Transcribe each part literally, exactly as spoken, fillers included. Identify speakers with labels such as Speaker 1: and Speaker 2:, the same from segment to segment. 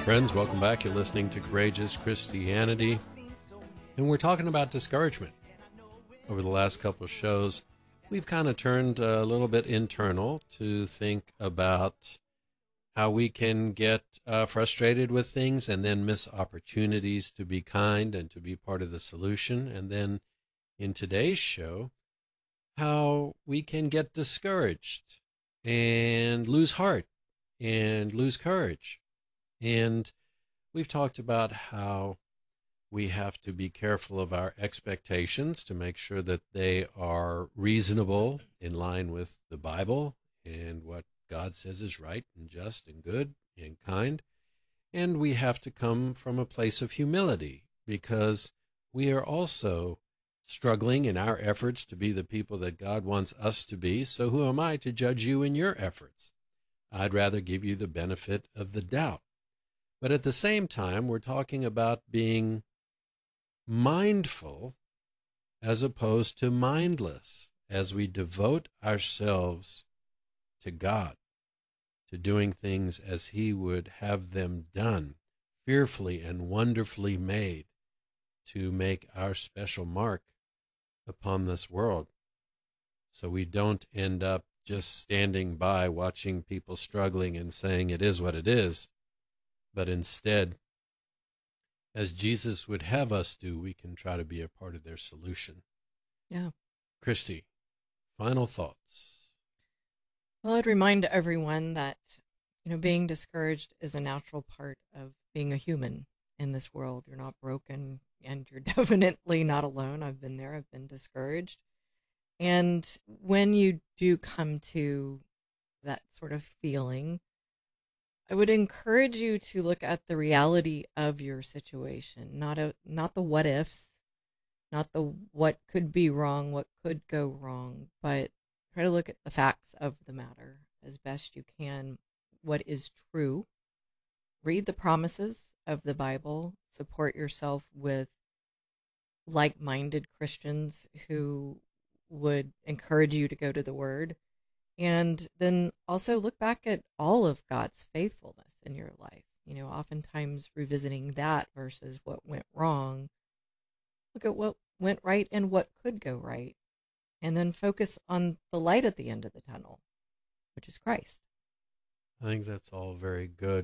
Speaker 1: Friends, welcome back. You're listening to Courageous Christianity, and we're talking about discouragement. Over the last couple of shows, we've kind of turned a little bit internal to think about how we can get uh, frustrated with things and then miss opportunities to be kind and to be part of the solution. And then in today's show, how we can get discouraged and lose heart and lose courage. And we've talked about how we have to be careful of our expectations to make sure that they are reasonable, in line with the Bible and what God says is right and just and good and kind. And we have to come from a place of humility because we are also struggling in our efforts to be the people that God wants us to be. So who am I to judge you in your efforts? I'd rather give you the benefit of the doubt. But at the same time, we're talking about being mindful as opposed to mindless as we devote ourselves to God, to doing things as He would have them done, fearfully and wonderfully made, to make our special mark upon this world, so we don't end up just standing by watching people struggling and saying it is what it is, but instead, as Jesus would have us do, we can try to be a part of their solution.
Speaker 2: Yeah.
Speaker 1: Christy, final thoughts.
Speaker 2: Well, I'd remind everyone that, you know, being discouraged is a natural part of being a human in this world. You're not broken, and you're definitely not alone. I've been there. I've been discouraged. And when you do come to that sort of feeling, I would encourage you to look at the reality of your situation, not a, not the what ifs, not the what could be wrong, what could go wrong, but try to look at the facts of the matter as best you can, what is true. Read the promises of the Bible, support yourself with like-minded Christians who would encourage you to go to the Word. And then also look back at all of God's faithfulness in your life. You know, oftentimes revisiting that versus what went wrong. Look at what went right and what could go right. And then focus on the light at the end of the tunnel, which is Christ.
Speaker 1: I think that's all very good.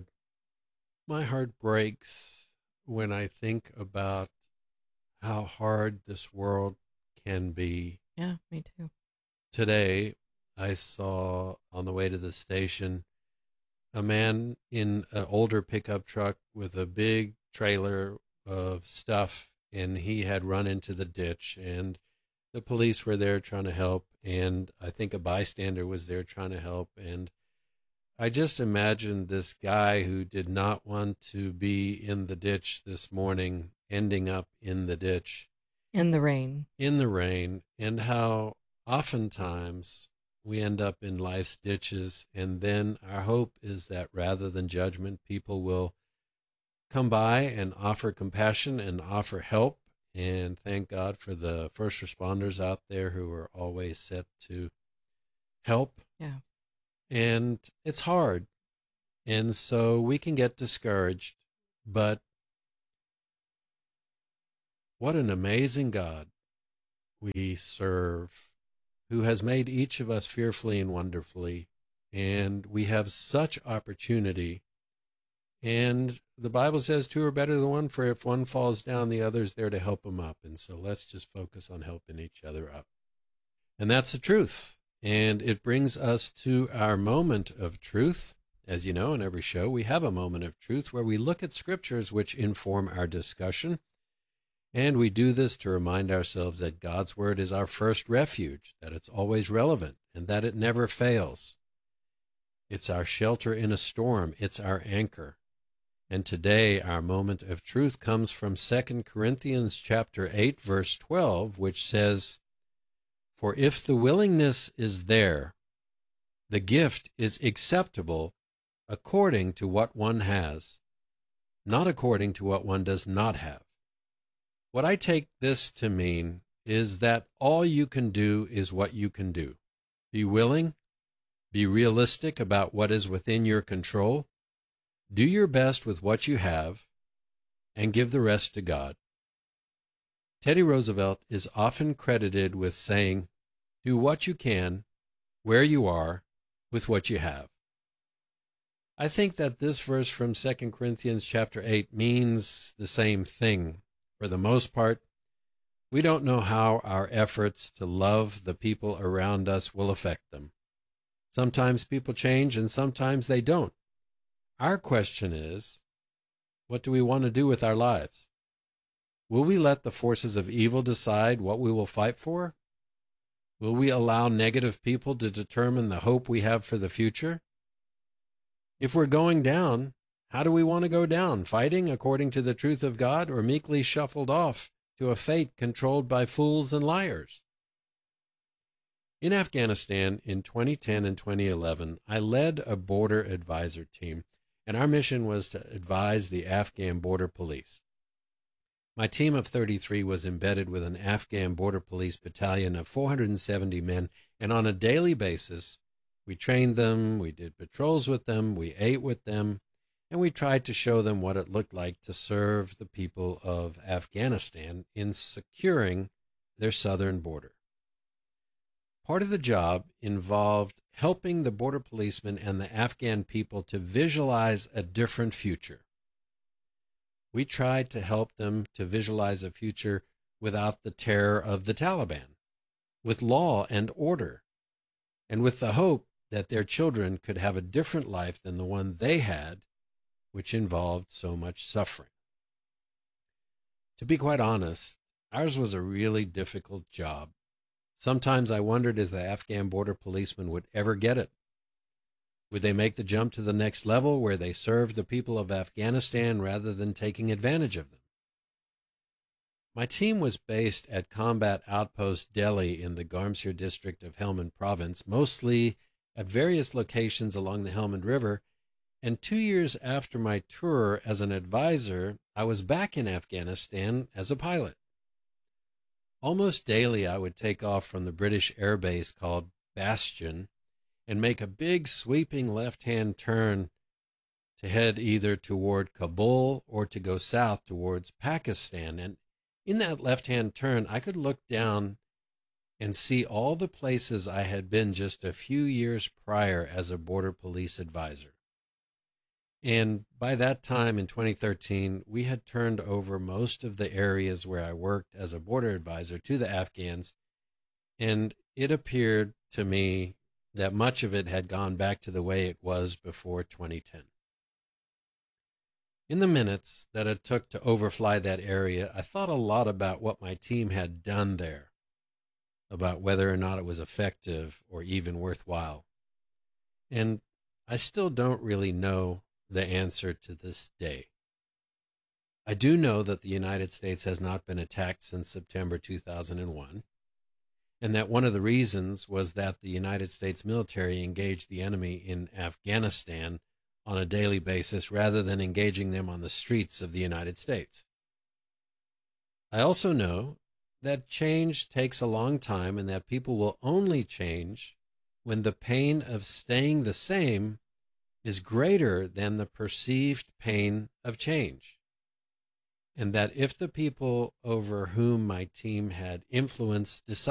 Speaker 1: My heart breaks when I think about how hard this world can be.
Speaker 2: Yeah, me too.
Speaker 1: Today, I saw on the way to the station a man in an older pickup truck with a big trailer of stuff, and he had run into the ditch, and the police were there trying to help, and I think a bystander was there trying to help, and I just imagined this guy who did not want to be in the ditch this morning ending up in the ditch.
Speaker 2: In the rain.
Speaker 1: In the rain, and how oftentimes we end up in life's ditches, and then our hope is that rather than judgment, people will come by and offer compassion and offer help. And thank God for the first responders out there who are always set to help.
Speaker 2: Yeah.
Speaker 1: And it's hard. And so we can get discouraged, but what an amazing God we serve, who has made each of us fearfully and wonderfully, and we have such opportunity. And the Bible says two are better than one, for if one falls down, the other's there to help him up. And so let's just focus on helping each other up. And that's the truth. And it brings us to our moment of truth. As you know, in every show, we have a moment of truth where we look at scriptures which inform our discussion. And we do this to remind ourselves that God's Word is our first refuge, that it's always relevant, and that it never fails. It's our shelter in a storm. It's our anchor. And today our moment of truth comes from Second Corinthians chapter eight, verse twelve, which says, "For if the willingness is there, the gift is acceptable according to what one has, not according to what one does not have." What I take this to mean is that all you can do is what you can do. Be willing, be realistic about what is within your control, Do your best with what you have and give the rest to God. Teddy Roosevelt is often credited with saying, "Do what you can, where you are, with what you have." I think that this verse from Second Corinthians chapter eight means the same thing. For the most part, we don't know how our efforts to love the people around us will affect them. Sometimes people change and sometimes they don't. Our question is, what do we want to do with our lives? Will we let the forces of evil decide what we will fight for? Will we allow negative people to determine the hope we have for the future? If we're going down, how do we want to go down? Fighting according to the truth of God, or meekly shuffled off to a fate controlled by fools and liars? In Afghanistan in twenty ten and twenty eleven, I led a border advisor team, and our mission was to advise the Afghan border police. My team of thirty-three was embedded with an Afghan border police battalion of four hundred seventy men, and on a daily basis, we trained them, we did patrols with them, we ate with them, and we tried to show them what it looked like to serve the people of Afghanistan in securing their southern border. Part of the job involved helping the border policemen and the Afghan people to visualize a different future. We tried to help them to visualize a future without the terror of the Taliban, with law and order, and with the hope that their children could have a different life than the one they had, which involved so much suffering. To be quite honest, ours was a really difficult job. Sometimes I wondered if the Afghan border policemen would ever get it. Would they make the jump to the next level where they served the people of Afghanistan rather than taking advantage of them? My team was based at Combat Outpost Delhi in the Garmsir district of Helmand province, mostly at various locations along the Helmand River, and two years after my tour as an advisor, I was back in Afghanistan as a pilot. Almost daily I would take off from the British air base called Bastion and make a big sweeping left-hand turn to head either toward Kabul or to go south towards Pakistan. And in that left-hand turn, I could look down and see all the places I had been just a few years prior as a border police advisor. And by that time in twenty thirteen, we had turned over most of the areas where I worked as a border advisor to the Afghans, and it appeared to me that much of it had gone back to the way it was before twenty ten. In the minutes that it took to overfly that area, I thought a lot about what my team had done there, about whether or not it was effective or even worthwhile. And I still don't really know the answer to this day. I do know that the United States has not been attacked since September two thousand one, and that one of the reasons was that the United States military engaged the enemy in Afghanistan on a daily basis rather than engaging them on the streets of the United States. I also know that change takes a long time and that people will only change when the pain of staying the same is greater than the perceived pain of change. And that if the people over whom my team had influence decide